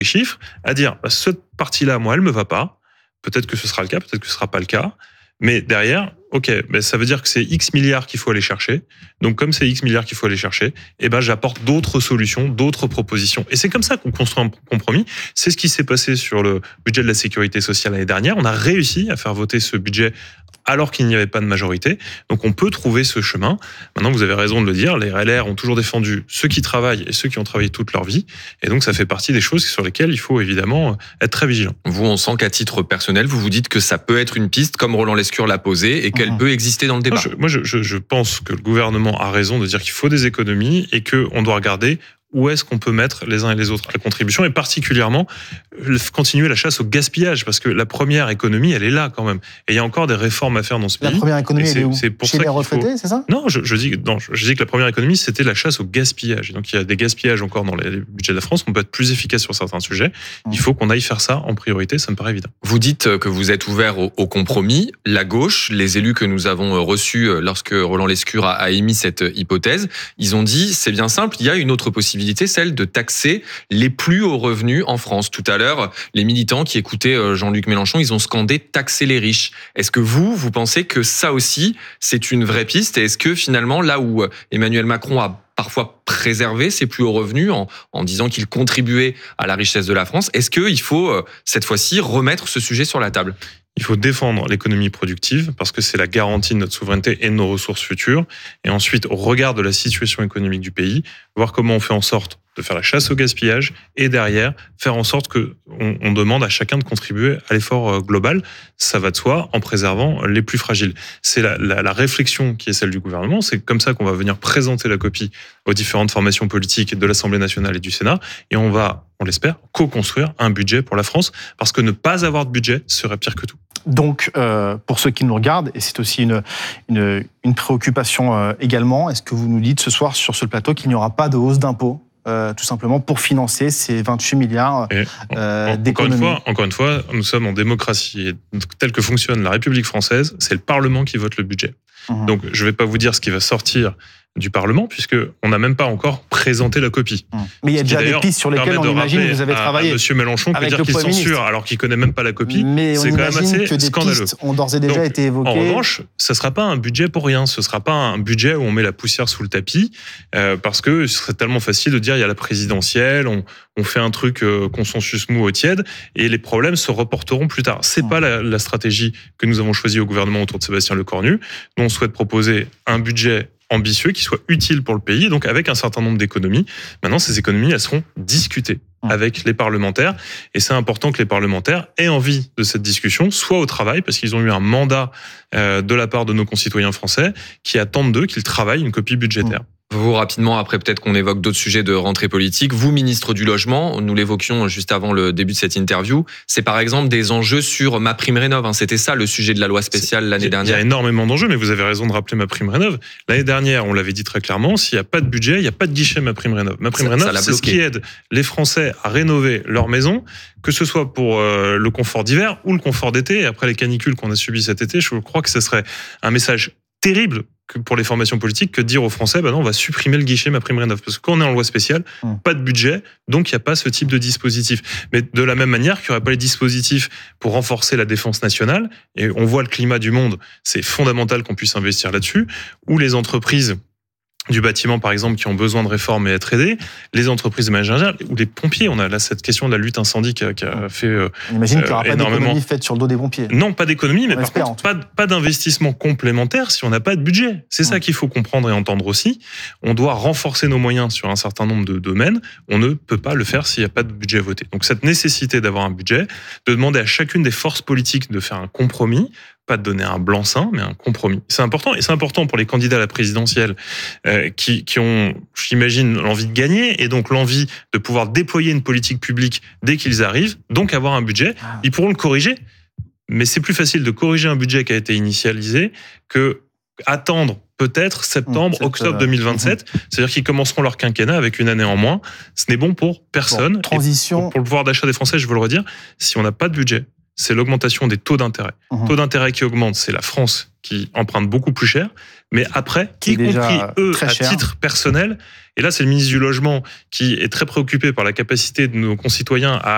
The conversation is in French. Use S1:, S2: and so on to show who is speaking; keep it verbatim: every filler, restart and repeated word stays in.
S1: chiffres, à dire bah, cette partie-là, moi, elle me va pas. Peut-être que ce sera le cas, peut-être que ce sera pas le cas. Mais derrière, ok, ben ça veut dire que c'est X milliards qu'il faut aller chercher. Donc comme c'est X milliards qu'il faut aller chercher, eh ben j'apporte d'autres solutions, d'autres propositions. Et c'est comme ça qu'on construit un compromis. C'est ce qui s'est passé sur le budget de la sécurité sociale l'année dernière. On a réussi à faire voter ce budget alors qu'il n'y avait pas de majorité. Donc on peut trouver ce chemin. Maintenant, vous avez raison de le dire, les L R ont toujours défendu ceux qui travaillent et ceux qui ont travaillé toute leur vie. Et donc ça fait partie des choses sur lesquelles il faut évidemment être très vigilant.
S2: Vous, on sent qu'à titre personnel, vous vous dites que ça peut être une piste, comme Roland Lescure l'a posé, et qu'elle mmh. peut exister dans le débat.
S1: Moi, je, moi je, je, je pense que le gouvernement a raison de dire qu'il faut des économies et qu'on doit regarder où est-ce qu'on peut mettre les uns et les autres à la contribution, et particulièrement continuer la chasse au gaspillage, parce que la première économie, elle est là quand même. Et il y a encore des réformes à faire dans ce pays.
S3: La première économie, elle est où ? Chez les retraités,
S1: faut...
S3: c'est ça ?
S1: Non, je, je, dis, non, je dis que la première économie, c'était la chasse au gaspillage. Et donc il y a des gaspillages encore dans les budgets de la France, on peut être plus efficace sur certains sujets. Il faut qu'on aille faire ça en priorité, ça me paraît évident.
S2: Vous dites que vous êtes ouvert au, au compromis. La gauche, les élus que nous avons reçus lorsque Roland Lescure a, a émis cette hypothèse, ils ont dit, c'est bien simple, il y a une autre possibilité, celle de taxer les plus hauts revenus en France. Tout à l'heure, les militants qui écoutaient Jean-Luc Mélenchon, ils ont scandé « taxer les riches ». Est-ce que vous, vous pensez que ça aussi, c'est une vraie piste ? Et est-ce que finalement, là où Emmanuel Macron a parfois préservé ses plus hauts revenus en, en disant qu'il contribuait à la richesse de la France, est-ce qu'il faut, cette fois-ci, remettre ce sujet sur la table ?
S1: Il faut défendre l'économie productive parce que c'est la garantie de notre souveraineté et de nos ressources futures. Et ensuite, au regard de la situation économique du pays, voir comment on fait en sorte de faire la chasse au gaspillage et derrière, faire en sorte qu'on on demande à chacun de contribuer à l'effort global. Ça va de soi, en préservant les plus fragiles. C'est la, la, la réflexion qui est celle du gouvernement. C'est comme ça qu'on va venir présenter la copie aux différentes formations politiques de l'Assemblée nationale et du Sénat. Et on va, on l'espère, co-construire un budget pour la France parce que ne pas avoir de budget serait pire que tout.
S3: Donc, euh, pour ceux qui nous regardent, et c'est aussi une, une, une préoccupation euh, également, est-ce que vous nous dites ce soir sur ce plateau qu'il n'y aura pas de hausse d'impôts euh, tout simplement pour financer ces vingt-huit milliards euh, d'économies ?
S1: Encore une fois, encore une fois, nous sommes en démocratie. Et telle que fonctionne la République française, c'est le Parlement qui vote le budget. Mmh. Donc, je ne vais pas vous dire ce qui va sortir du Parlement, puisqu'on n'a même pas encore présenté la copie.
S3: Mmh. Mais il y a déjà des pistes sur lesquelles on imagine que vous avez travaillé.
S1: À M. Mélenchon que dire qu'il censure alors qu'il ne connaît même pas la copie,
S3: mais
S1: c'est quand même assez
S3: que des
S1: scandaleux.
S3: Pistes ont d'ores et déjà
S1: Donc,
S3: été évoquées.
S1: En revanche, ce ne sera pas un budget pour rien. Ce ne sera pas un budget où on met la poussière sous le tapis, euh, parce que ce serait tellement facile de dire il y a la présidentielle, on, on fait un truc euh, consensus mou au tiède, et les problèmes se reporteront plus tard. Ce n'est mmh. pas la, la stratégie que nous avons choisie au gouvernement autour de Sébastien Lecornu. Nous, on souhaite proposer un budget ambitieux, qui soit utile pour le pays, donc avec un certain nombre d'économies. Maintenant, ces économies, elles seront discutées avec les parlementaires, et c'est important que les parlementaires aient envie de cette discussion, soit au travail, parce qu'ils ont eu un mandat euh, de la part de nos concitoyens français, qui attendent d'eux qu'ils travaillent une copie budgétaire.
S2: Vous, rapidement, après peut-être qu'on évoque d'autres sujets de rentrée politique, vous, ministre du Logement, nous l'évoquions juste avant le début de cette interview, c'est par exemple des enjeux sur MaPrimeRénov', hein. C'était ça le sujet de la loi spéciale l'année dernière.
S1: Il y a énormément d'enjeux, mais vous avez raison de rappeler MaPrimeRénov'. L'année dernière, on l'avait dit très clairement, s'il n'y a pas de budget, il n'y a pas de guichet MaPrimeRénov'. MaPrimeRénov', c'est ce qui aide les Français à rénover leur maison, que ce soit pour euh, le confort d'hiver ou le confort d'été. Et après les canicules qu'on a subies cet été, je crois que ce serait un message terrible pour les formations politiques que de dire aux Français, bah non, on va supprimer le guichet MaPrimeRénov'. Parce que quand on est en loi spéciale, mmh. pas de budget, donc il n'y a pas ce type de dispositif. Mais de la même manière qu'il n'y aurait pas les dispositifs pour renforcer la défense nationale, et on voit le climat du monde, c'est fondamental qu'on puisse investir là-dessus, ou les entreprises du bâtiment, par exemple, qui ont besoin de réformes et être aidés, les entreprises managériales ou les pompiers. On a là cette question de la lutte incendie qui a, qui a fait euh,
S3: On imagine qu'il n'y aura
S1: énormément.
S3: pas d'économie faite sur le dos des pompiers.
S1: Non, pas d'économie, mais on par contre, pas, pas d'investissement complémentaire si on n'a pas de budget. C'est ouais. ça qu'il faut comprendre et entendre aussi. On doit renforcer nos moyens sur un certain nombre de domaines. On ne peut pas le faire s'il n'y a pas de budget voté. Donc cette nécessité d'avoir un budget, de demander à chacune des forces politiques de faire un compromis, pas de donner un blanc-seing, mais un compromis. C'est important, et c'est important pour les candidats à la présidentielle euh, qui, qui ont, j'imagine, l'envie de gagner, et donc l'envie de pouvoir déployer une politique publique dès qu'ils arrivent, donc avoir un budget. Ils pourront le corriger, mais c'est plus facile de corriger un budget qui a été initialisé que attendre peut-être septembre, mmh, octobre deux mille vingt-sept, mmh. c'est-à-dire qu'ils commenceront leur quinquennat avec une année en moins. Ce n'est bon pour personne.
S3: Bon, transition.
S1: Pour, pour le pouvoir d'achat des Français, je veux le redire, si on n'a pas de budget, c'est l'augmentation des taux d'intérêt. Mmh. Taux d'intérêt qui augmente, c'est la France qui emprunte beaucoup plus cher, mais après, y compris eux, à cher. titre personnel, et là c'est le ministre du Logement qui est très préoccupé par la capacité de nos concitoyens à